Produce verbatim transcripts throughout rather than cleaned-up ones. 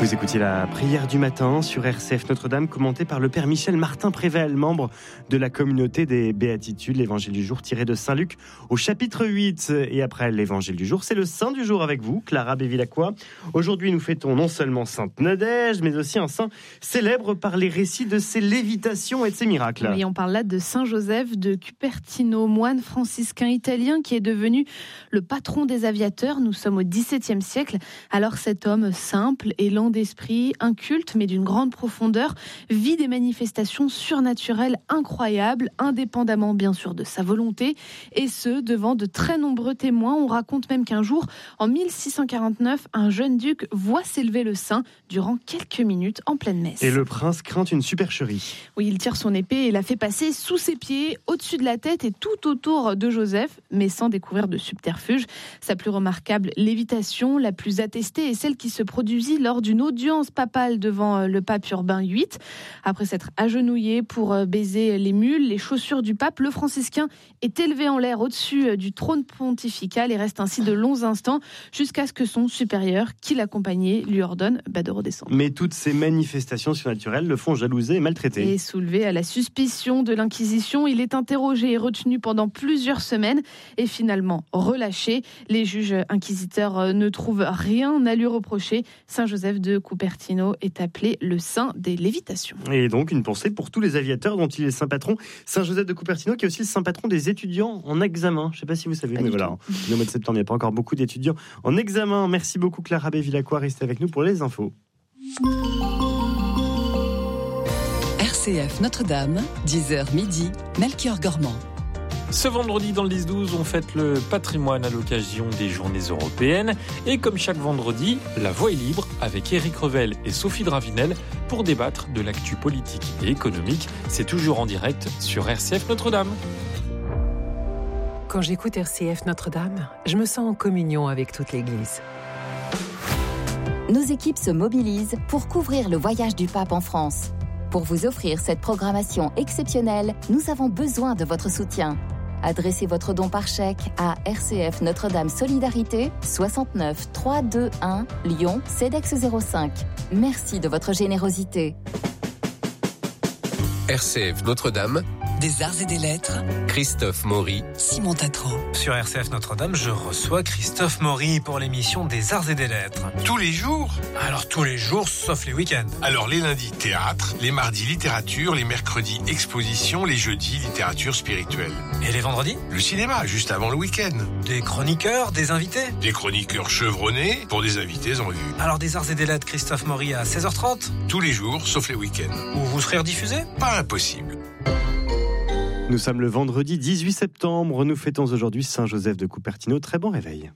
Vous écoutiez la prière du matin sur R C F Notre-Dame, commentée par le père Michel Martin Prével, membre de la communauté des Béatitudes. L'évangile du jour tiré de Saint Luc au chapitre huit. Et après l'évangile du jour, c'est le saint du jour avec vous, Clara Bévilacqua. Aujourd'hui, nous fêtons non seulement Sainte Nadège, mais aussi un saint célèbre par les récits de ses lévitations et de ses miracles. Oui, on parle là de Saint Joseph de Cupertino, moine franciscain italien qui est devenu le patron des aviateurs. Nous sommes au dix-septième siècle. Alors cet homme simple et lent d'esprit, inculte mais d'une grande profondeur, vit des manifestations surnaturelles incroyables, indépendamment bien sûr de sa volonté, et ce, devant de très nombreux témoins. On raconte même qu'un jour, en mille six cent quarante-neuf, un jeune duc voit s'élever le saint durant quelques minutes en pleine messe. Et le prince craint une supercherie. Oui, il tire son épée et la fait passer sous ses pieds, au-dessus de la tête et tout autour de Joseph, mais sans découvrir de subterfuge. Sa plus remarquable lévitation, la plus attestée, est celle qui se produisit lors d'une audience papale devant le pape Urbain huit. Après s'être agenouillé pour baiser les mules, les chaussures du pape, le franciscain est élevé en l'air au-dessus du trône pontifical et reste ainsi de longs instants jusqu'à ce que son supérieur, qui l'accompagnait, lui ordonne bah, de redescendre. Mais toutes ces manifestations surnaturelles le font jalouser et maltraiter. Et soulevé à la suspicion de l'Inquisition, il est interrogé et retenu pendant plusieurs semaines et finalement relâché. Les juges inquisiteurs ne trouvent rien à lui reprocher. Saint Joseph de Cupertino est appelé le saint des lévitations. Et donc une pensée pour tous les aviateurs dont il est saint patron. Saint Joseph de Cupertino qui est aussi le saint patron des étudiants en examen. Je ne sais pas si vous savez, pas mais voilà, le mois de septembre, il n'y a pas encore beaucoup d'étudiants en examen. Merci beaucoup Clara Bévilacqua, restez avec nous pour les infos. R C F Notre-Dame, dix heures midi, Melchior Gormand. Ce vendredi, dans le dix douze, on fête le patrimoine à l'occasion des Journées européennes. Et comme chaque vendredi, la voix est libre avec Éric Revel et Sophie Dravinel pour débattre de l'actu politique et économique. C'est toujours en direct sur R C F Notre-Dame. Quand j'écoute R C F Notre-Dame, je me sens en communion avec toute l'Église. Nos équipes se mobilisent pour couvrir le voyage du pape en France. Pour vous offrir cette programmation exceptionnelle, nous avons besoin de votre soutien. Adressez votre don par chèque à R C F Notre-Dame Solidarité, soixante-neuf trois cent vingt-et-un, Lyon, CEDEX zéro cinq. Merci de votre générosité. R C F Notre-Dame, des arts et des lettres, Christophe Maury, Simon Tatro. Sur R C F Notre-Dame, je reçois Christophe Maury pour l'émission des arts et des lettres. Tous les jours ? Alors tous les jours, sauf les week-ends. Alors les lundis, théâtre, les mardis, littérature, les mercredis, exposition, les jeudis, littérature spirituelle. Et les vendredis ? Le cinéma, juste avant le week-end. Des chroniqueurs, des invités ? Des chroniqueurs chevronnés pour des invités en vue. Alors des arts et des lettres, Christophe Maury à seize heures trente ? Tous les jours, sauf les week-ends. Où vous serez rediffusé ? Pas impossible. Nous sommes le vendredi dix-huit septembre. Nous fêtons aujourd'hui Saint Joseph de Cupertino. Très bon réveil.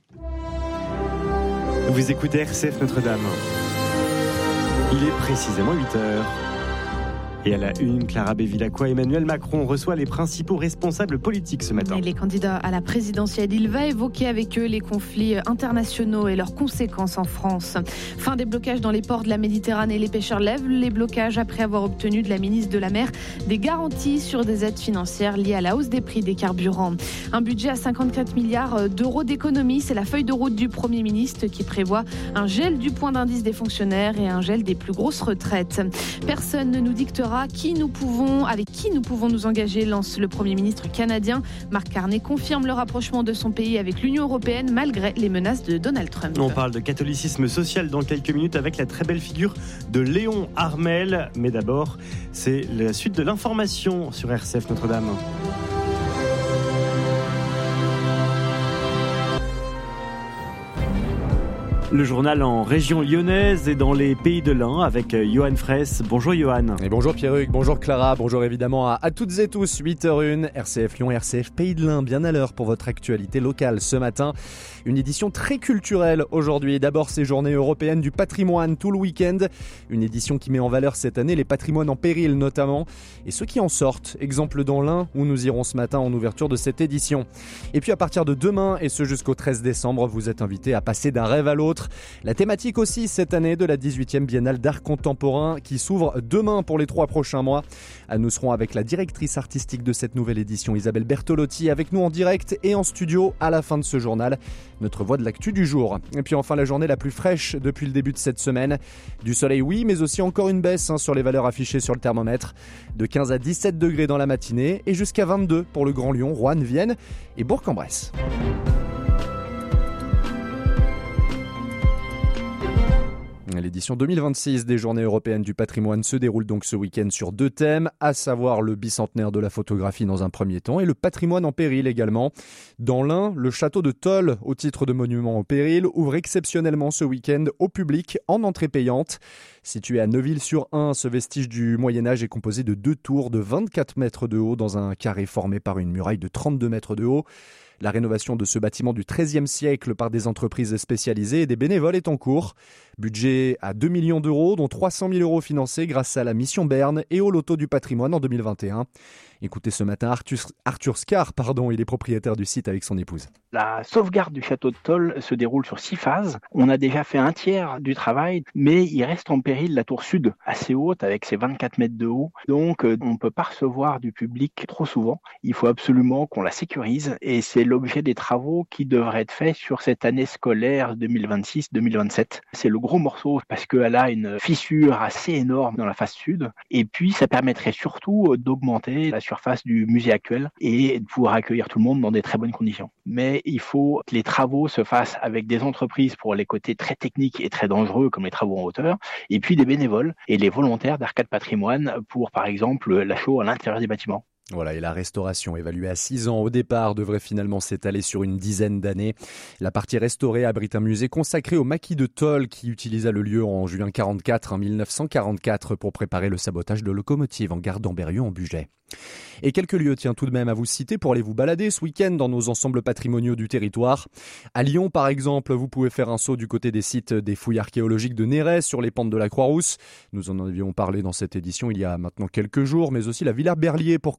Vous écoutez R C F Notre-Dame. Il est précisément huit heures. Et à la une, Clara Bévilacqua, Emmanuel Macron reçoit les principaux responsables politiques ce matin. Et les candidats à la présidentielle, il va évoquer avec eux les conflits internationaux et leurs conséquences en France. Fin des blocages dans les ports de la Méditerranée. Les pêcheurs lèvent les blocages après avoir obtenu de la ministre de la Mer des garanties sur des aides financières liées à la hausse des prix des carburants. Un budget à cinquante-quatre milliards d'euros d'économie, c'est la feuille de route du Premier ministre qui prévoit un gel du point d'indice des fonctionnaires et un gel des plus grosses retraites. Personne ne nous dictera Qui nous pouvons, avec qui nous pouvons nous engager, lance le Premier ministre canadien. Mark Carney confirme le rapprochement de son pays avec l'Union européenne malgré les menaces de Donald Trump. On parle de catholicisme social dans quelques minutes avec la très belle figure de Léon Armel. Mais d'abord, c'est la suite de l'information sur R C F Notre-Dame. Le journal en région lyonnaise et dans les pays de l'Ain avec Johan Fraisse. Bonjour Johan. Et bonjour Pierruc, bonjour Clara, bonjour évidemment à, à toutes et tous. huit heures une, R C F Lyon, R C F Pays de l'Ain, bien à l'heure pour votre actualité locale ce matin. Une édition très culturelle aujourd'hui. D'abord ces journées européennes du patrimoine tout le week-end. Une édition qui met en valeur cette année les patrimoines en péril notamment. Et ceux qui en sortent. Exemple dans l'Ain où nous irons ce matin en ouverture de cette édition. Et puis à partir de demain et ce jusqu'au treize décembre, vous êtes invités à passer d'un rêve à l'autre. autres. La thématique aussi cette année de la dix-huitième Biennale d'art contemporain qui s'ouvre demain pour les trois prochains mois. Nous serons avec la directrice artistique de cette nouvelle édition, Isabelle Bertolotti, avec nous en direct et en studio à la fin de ce journal. Notre voix de l'actu du jour. Et puis enfin la journée la plus fraîche depuis le début de cette semaine. Du soleil oui, mais aussi encore une baisse hein, sur les valeurs affichées sur le thermomètre. De quinze à dix-sept degrés dans la matinée et jusqu'à vingt-deux pour le Grand Lyon, Roanne, Vienne et Bourg-en-Bresse. L'édition deux mille vingt-six des Journées européennes du patrimoine se déroule donc ce week-end sur deux thèmes, à savoir le bicentenaire de la photographie dans un premier temps et le patrimoine en péril également. Dans l'un, le château de Tolles, au titre de monument en péril, ouvre exceptionnellement ce week-end au public en entrée payante. Situé à Neuville-sur-Ain, ce vestige du Moyen-Âge est composé de deux tours de vingt-quatre mètres de haut dans un carré formé par une muraille de trente-deux mètres de haut. La rénovation de ce bâtiment du treizième siècle par des entreprises spécialisées et des bénévoles est en cours. Budget à deux millions d'euros, dont trois cent mille euros financés grâce à la mission Berne et au loto du patrimoine en deux mille vingt et un. Écoutez ce matin Arthur, Arthur Scar, pardon, il est propriétaire du site avec son épouse. La sauvegarde du château de Tolles se déroule sur six phases. On a déjà fait un tiers du travail, mais il reste en péril la tour sud, assez haute, avec ses vingt-quatre mètres de haut. Donc, on ne peut pas recevoir du public trop souvent. Il faut absolument qu'on la sécurise et c'est l'objet des travaux qui devraient être faits sur cette année scolaire deux mille vingt-six deux mille vingt-sept. C'est le gros morceau parce qu'elle a une fissure assez énorme dans la face sud. Et puis, ça permettrait surtout d'augmenter la surface du musée actuel et de pouvoir accueillir tout le monde dans des très bonnes conditions. Mais il faut que les travaux se fassent avec des entreprises pour les côtés très techniques et très dangereux comme les travaux en hauteur, et puis des bénévoles et les volontaires d'Arcade Patrimoine pour, par exemple, la chaux à l'intérieur des bâtiments. Voilà, et la restauration, évaluée à six ans au départ, devrait finalement s'étaler sur une dizaine d'années. La partie restaurée abrite un musée consacré au maquis de Tolles qui utilisa le lieu en juin quarante-quatre, en mille neuf cent quarante-quatre, pour préparer le sabotage de locomotives en gare d'Ambérieu en Bugey. Et quelques lieux, tiens, tout de même à vous citer pour aller vous balader ce week-end dans nos ensembles patrimoniaux du territoire. À Lyon, par exemple, vous pouvez faire un saut du côté des sites des fouilles archéologiques de Néret sur les pentes de la Croix-Rousse. Nous en avions parlé dans cette édition il y a maintenant quelques jours, mais aussi la Villa Berlier pour